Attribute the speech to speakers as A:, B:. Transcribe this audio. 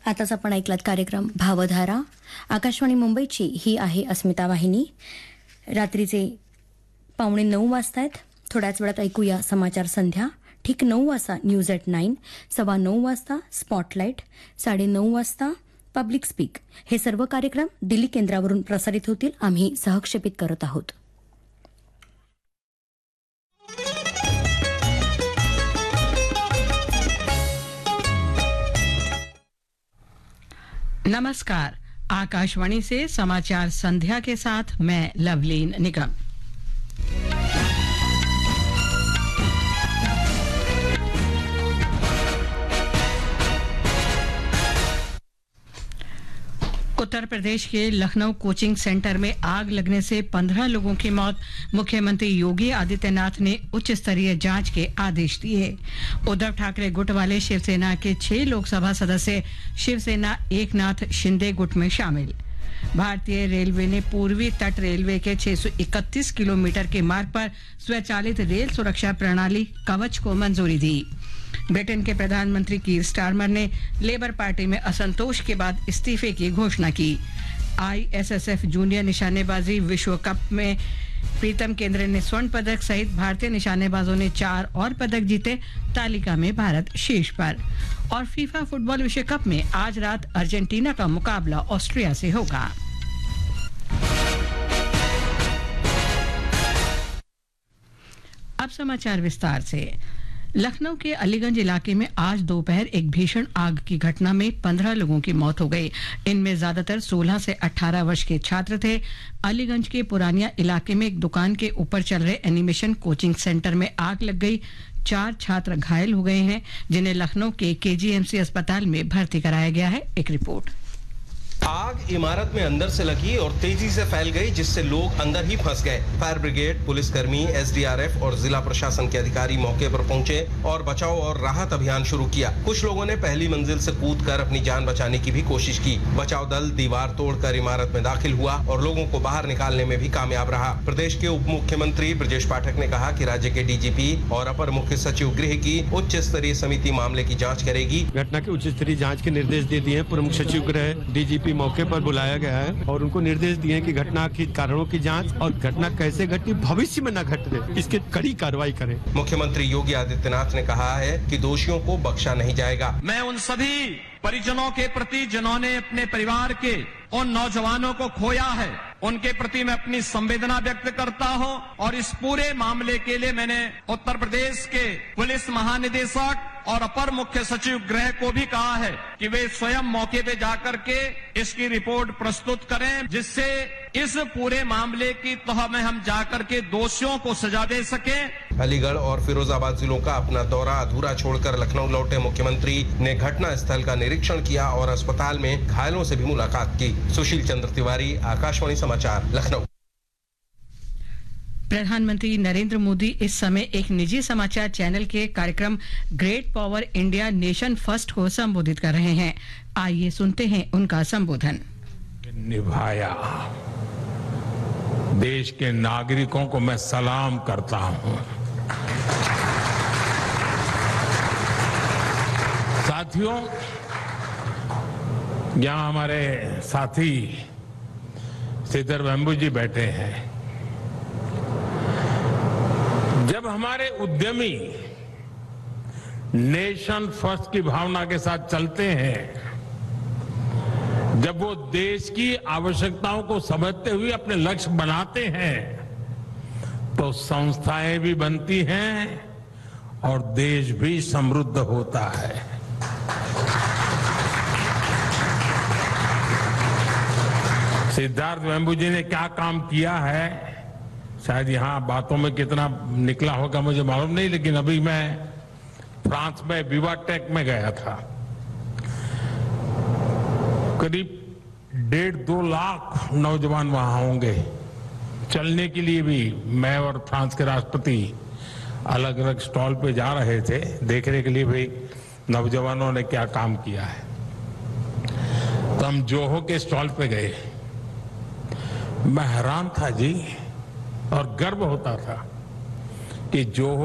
A: आताच आपण ऐकलात कार्यक्रम भावधारा. आकाशवाणी मुंबईची ही आहे अस्मिता वाहिनी. रात्रीचे 8:45 वाजता आहेत. थोड्याच वेळात ऐकूया समाचार संध्या. ठीक 9 वाजता न्यूज एट 9, 9:15 वाजता स्पॉटलाईट, 9:30 वाजता पब्लिक स्पीक. हे सर्व कार्यक्रम दिल्ली केंद्रावरून प्रसारित होतील. आम्ही सहक्षेपित करत आहोत.
B: नमस्कार. आकाशवाणी से समाचार संध्या के साथ मैं लवलीन निगम. उत्तर प्रदेश के लखनऊ कोचिंग सेंटर में आग लगने से 15 लोगों की मौत. मुख्यमंत्री योगी आदित्यनाथ ने उच्च स्तरीय जांच के आदेश दिए. उद्धव ठाकरे गुट वाले शिवसेना के 6 लोकसभा सदस्य शिवसेना एकनाथ शिंदे गुट में शामिल. भारतीय रेलवे ने पूर्वी तट रेलवे के 631 किलोमीटर के मार्ग पर स्वचालित रेल सुरक्षा प्रणाली कवच को मंजूरी दी. ब्रिटेन के प्रधानमंत्री कीर स्टारमर ने लेबर पार्टी में असंतोष के बाद इस्तीफे की घोषणा की. ISSF जूनियर निशानेबाजी विश्व कप में प्रीतम केंद्रे ने स्वर्ण पदक सहित भारतीय निशानेबाजों ने 4 और पदक जीते. तालिका में भारत शीर्ष पर. और फीफा फुटबॉल विश्व कप में आज रात अर्जेंटीना का मुकाबला ऑस्ट्रिया से होगा. अब समाचार विस्तार से. लखनऊ के अलीगंज इलाके में आज दोपहर एक भीषण आग की घटना में 15 लोगों की मौत हो गई. इनमें ज्यादातर 16 से 18 वर्ष के छात्र थे. अलीगंज के पुरानिया इलाके में एक दुकान के ऊपर चल रहे एनिमेशन कोचिंग सेंटर में आग लग गई. 4 छात्र घायल हो गए हैं, जिन्हें लखनऊ के KGMC अस्पताल में भर्ती कराया गया है. एक रिपोर्ट.
C: आग इमारत में अंदर से लगी और तेजी से फैल गई, जिससे लोग अंदर ही फंस गए. फायर ब्रिगेड, पुलिसकर्मी, SDRF और जिला प्रशासन के अधिकारी मौके पर पहुंचे और बचाव और राहत अभियान शुरू किया. कुछ लोगों ने पहली मंजिल से कूदकर अपनी जान बचाने की भी कोशिश की. बचाव दल दीवार तोड़कर इमारत में दाखिल हुआ और लोगों को बाहर निकालने में भी कामयाब रहा. प्रदेश के उप मुख्यमंत्री ब्रजेश पाठक ने कहा कि राज्य के DGP और अपर मुख्य सचिव गृह की उच्च स्तरीय समिति मामले की जाँच करेगी.
D: घटना के उच्च स्तरीय जाँच के निर्देश दे दिए. प्रमुख सचिव गृह DGP मौके पर बुलाया गया है और उनको निर्देश दिए हैं कि घटना के कारणों की जांच और घटना कैसे घटी, भविष्य में न घटे, इसकी कड़ी कार्रवाई करें.
C: मुख्यमंत्री योगी आदित्यनाथ ने कहा है कि दोषियों को बख्शा नहीं जाएगा.
E: मैं उन सभी परिजनों के प्रति जिन्होंने अपने परिवार के उन नौजवानों को खोया है, उनके प्रति मैं अपनी संवेदना व्यक्त करता हूं. और इस पूरे मामले के लिए मैंने उत्तर प्रदेश के पुलिस महानिदेशक और अपर मुख्य सचिव गृह को भी कहा है कि वे स्वयं मौके पे जाकर के इसकी रिपोर्ट प्रस्तुत करें, जिससे इस पूरे मामले की तह में हम जाकर के दोषियों को सजा दे सकें.
C: अलीगढ़ और फिरोजाबाद जिलों का अपना दौरा अधूरा छोड़कर लखनऊ लौटे मुख्यमंत्री ने घटना स्थल का निरीक्षण किया और अस्पताल में घायलों से भी मुलाकात की. सुशील चंद्र तिवारी, आकाशवाणी समाचार, लखनऊ.
B: प्रधानमंत्री नरेंद्र मोदी इस समय एक निजी समाचार चैनल के कार्यक्रम great power India nation first को संबोधित कर रहे हैं. आइए सुनते हैं उनका संबोधन.
F: निभाया. देश के नागरिकों को मैं सलाम करता हूं. साथियों, यहां हमारे साथी श्रीधर वेम्बू जी बैठे हैं. जब हमारे उद्यमी नेशन फर्स्ट की भावना के साथ चलते हैं, जब वो देश की आवश्यकताओं को समझते हुए अपने लक्ष्य बनाते हैं, तो संस्थाएं भी बनती हैं और देश भी समृद्ध होता है. सिद्धार्थ वेम्बू जी ने क्या काम किया है, शायद यहां बातों में कितना निकला होगा मुझे मालूम नहीं, लेकिन अभी मैं फ्रांस में विवाटेक में गया था. करीब 1.5-2 लाख नौजवान वहां होंगे. चलने के लिए भी मैं और फ्रांस के राष्ट्रपति अलग अलग स्टॉल पे जा रहे थे, देखने के लिए भी नौजवानों ने क्या काम किया है. तो हम जोहो के स्टॉल पे गए. मैं हैरान था जी, और गर्व होता था कि जोहो